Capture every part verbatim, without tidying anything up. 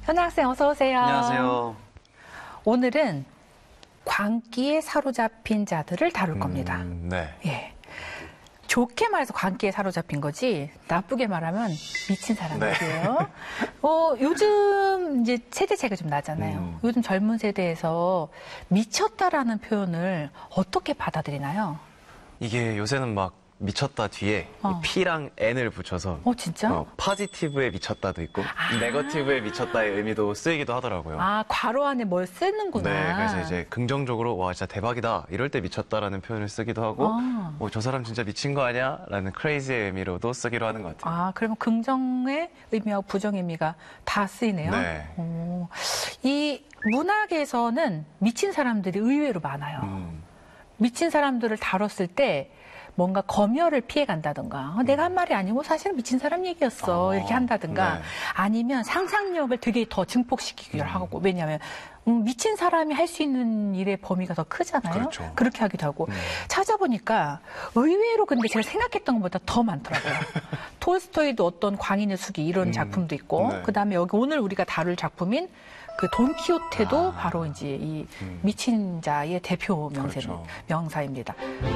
현아 학생 어서 오세요. 안녕하세요. 오늘은 광기에 사로잡힌 자들을 다룰 겁니다. 음, 네. 예. 좋게 말해서 광기에 사로잡힌 거지 나쁘게 말하면 미친 사람들이에요. 네. 어, 요즘 이제 세대 차이가 좀 나잖아요. 음. 요즘 젊은 세대에서 미쳤다라는 표현을 어떻게 받아들이나요? 이게 요새는 막 미쳤다 뒤에 어. P랑 N을 붙여서 어 진짜? 어, 포지티브에 미쳤다도 있고 아. 네거티브에 미쳤다의 의미도 쓰이기도 하더라고요. 아 괄호 안에 뭘 쓰는구나. 네, 그래서 이제 긍정적으로 와 진짜 대박이다 이럴 때 미쳤다라는 표현을 쓰기도 하고 아. 어, 저 사람 진짜 미친 거 아니야? 라는 크레이지의 의미로도 쓰기로 하는 것 같아요. 아 그러면 긍정의 의미하고 부정의 의미가 다 쓰이네요. 네. 오. 이 문학에서는 미친 사람들이 의외로 많아요. 음. 미친 사람들을 다뤘을 때 뭔가 검열을 피해간다든가 어, 내가 한 말이 아니고 사실은 미친 사람 얘기였어 아, 이렇게 한다든가 네. 아니면 상상력을 되게 더 증폭시키기도 음. 하고 왜냐하면 음, 미친 사람이 할 수 있는 일의 범위가 더 크잖아요. 그렇죠. 그렇게 하기도 하고 음. 찾아보니까 의외로 근데 제가 생각했던 것보다 더 많더라고요. 톨스토이도 어떤 광인의 수기 이런 음. 작품도 있고 네. 그다음에 여기 오늘 우리가 다룰 작품인 그 돈키호테도 아. 바로 이제 이 음. 미친 자의 대표 명세, 그렇죠. 명사입니다.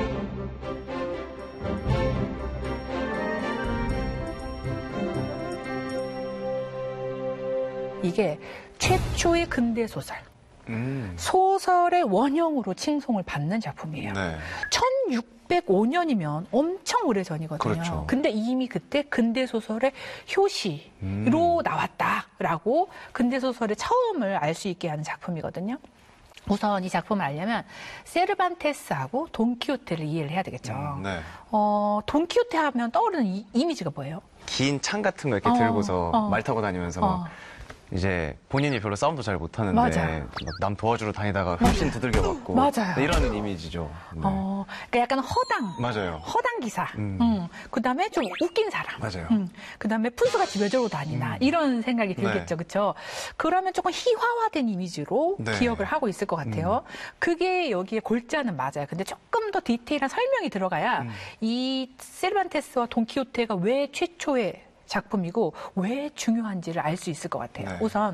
이게 최초의 근대 소설, 음. 소설의 원형으로 칭송을 받는 작품이에요. 네. 천육백오 년이면 엄청 오래전이거든요. 그렇죠. 근데 이미 그때 근대 소설의 효시로 음. 나왔다라고 근대 소설의 처음을 알 수 있게 하는 작품이거든요. 우선 이 작품을 알려면 세르반테스하고 돈키호테를 이해를 해야 되겠죠. 음, 네. 어, 돈키호테 하면 떠오르는 이, 이미지가 뭐예요? 긴 창 같은 거 이렇게 어, 들고서 어. 말 타고 다니면서 막 어. 이제 본인이 별로 싸움도 잘 못하는데 맞아요. 막 남 도와주러 다니다가 흡신 두들겨 맞고 맞아요. 이런 이미지죠. 네. 어, 그러니까 약간 허당. 맞아요. 허당 기사. 음. 음. 그다음에 좀 웃긴 사람. 맞아요. 음. 그다음에 푼수같이 왜 저러고 다니나 음. 이런 생각이 들겠죠. 네. 그렇죠? 그러면 조금 희화화된 이미지로 네. 기억을 하고 있을 것 같아요. 그게 여기에 골자는 맞아요. 근데 조금 더 디테일한 설명이 들어가야 음. 이 세르반테스와 돈키호테가 왜 최초의 작품이고 왜 중요한지를 알 수 있을 것 같아요. 네. 우선